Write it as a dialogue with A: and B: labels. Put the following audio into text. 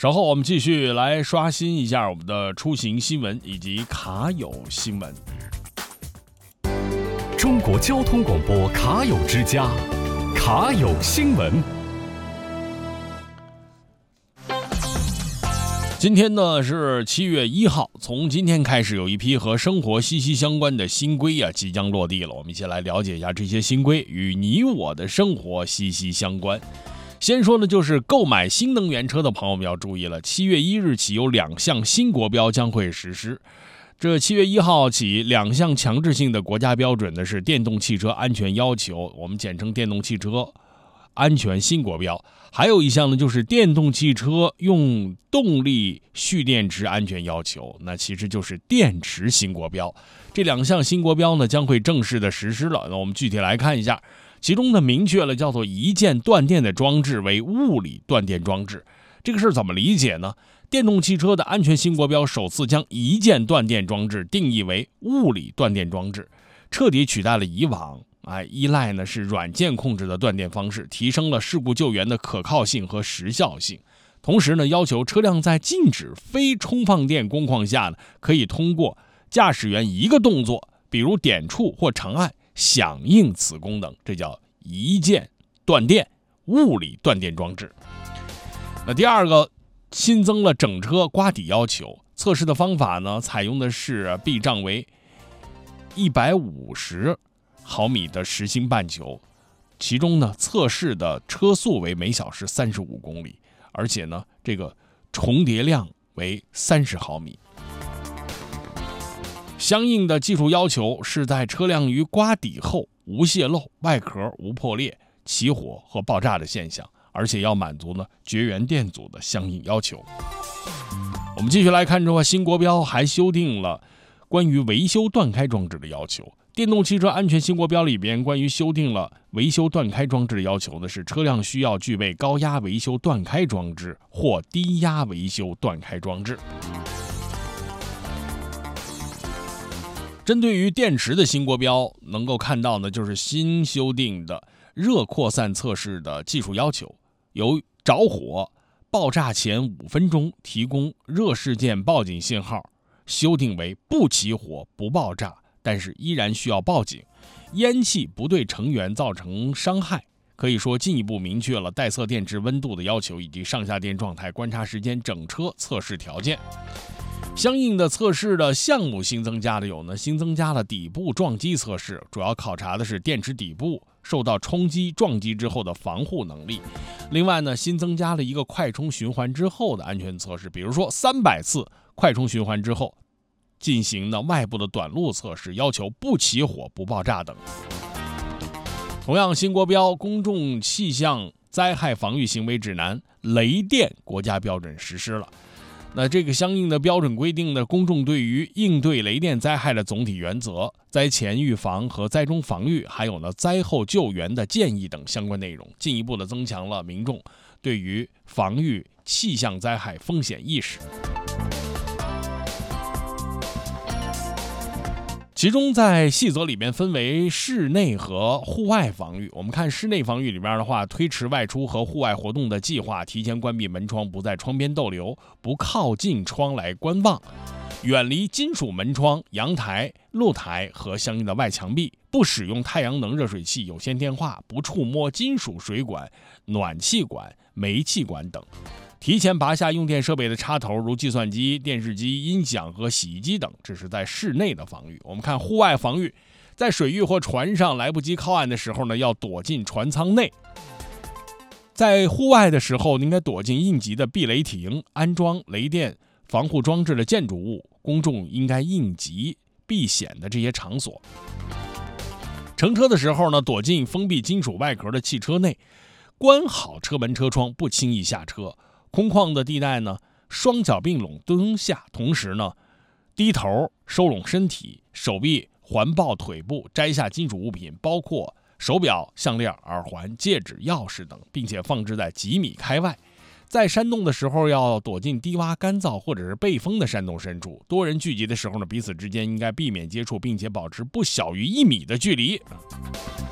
A: 稍后我们继续来刷新一下我们的出行新闻以及卡友新闻。
B: 中国交通广播卡友之家，卡友新闻。
A: 今天呢是7月1号，从今天开始有一批和生活息息相关的新规即将落地了。我们一起来了解一下这些新规与你我的生活息息相关。先说的就是购买新能源车的朋友们要注意了，7月1日起有2项新国标将会实施。这7月1号起，2项强制性的国家标准呢是电动汽车安全要求，我们简称电动汽车安全新国标。还有一项呢就是电动汽车用动力蓄电池安全要求，那其实就是电池新国标。这2项新国标呢将会正式的实施了。那我们具体来看一下，其中呢明确了叫做一键断电的装置为物理断电装置。这个事怎么理解呢？电动汽车的安全新国标首次将一键断电装置定义为物理断电装置，彻底取代了以往依赖呢是软件控制的断电方式，提升了事故救援的可靠性和时效性。同时呢，要求车辆在禁止非充放电工况下呢，可以通过驾驶员一个动作，比如点触或长按，响应此功能，这叫一键断电物理断电装置。那第二个，新增了整车刮底要求，测试的方法呢，采用的是避障为150毫米的实心半球，其中呢测试的车速为每小时35公里，而且呢这个重叠量为30毫米。相应的技术要求是在车辆于刮底后无泄漏、外壳无破裂、起火和爆炸的现象，而且要满足呢绝缘电阻的相应要求。我们继续来看这新国标还修订了关于维修断开装置的要求。电动汽车安全新国标里边关于修订了维修断开装置的要求的是，车辆需要具备高压维修断开装置或低压维修断开装置。针对于电池的新国标，能够看到呢就是新修订的热扩散测试的技术要求，由着火爆炸前5分钟提供热事件报警信号修订为不起火不爆炸，但是依然需要报警，烟气不对成员造成伤害。可以说进一步明确了待测电池温度的要求以及上下电状态、观察时间、整车测试条件。相应的测试的项目新增加的有呢，新增加了底部撞击测试，主要考察的是电池底部受到冲击撞击之后的防护能力。另外呢，新增加了一个快充循环之后的安全测试，比如说300次快充循环之后进行呢外部的短路测试，要求不起火不爆炸等。同样，新国标公众气象灾害防御行为指南雷电国家标准实施了。那这个相应的标准规定呢，公众对于应对雷电灾害的总体原则、灾前预防和灾中防御，还有呢灾后救援的建议等相关内容，进一步的增强了民众对于防御气象灾害风险意识。其中在细则里面分为室内和户外防御。我们看室内防御里边的话，推迟外出和户外活动的计划，提前关闭门窗，不在窗边逗留，不靠近窗来观望，远离金属门窗、阳台、露台和相应的外墙壁，不使用太阳能热水器、有线电话，不触摸金属水管、暖气管、煤气管等。提前拔下用电设备的插头，如计算机、电视机、音响和洗衣机等，这是在室内的防御。我们看户外防御，在水域或船上来不及靠岸的时候呢，要躲进船舱内。在户外的时候，应该躲进应急的避雷亭、安装雷电防护装置的建筑物，公众应该应急避险的这些场所。乘车的时候呢，躲进封闭金属外壳的汽车内，关好车门车窗，不轻易下车。空旷的地带呢，双脚并拢蹲下，同时呢，低头收拢身体，手臂环抱腿部，摘下金属物品，包括手表、项链、耳环、戒指、钥匙等，并且放置在几米开外。在山洞的时候，要躲进低洼、干燥或者是背风的山洞深处。多人聚集的时候呢，彼此之间应该避免接触，并且保持不小于1米的距离。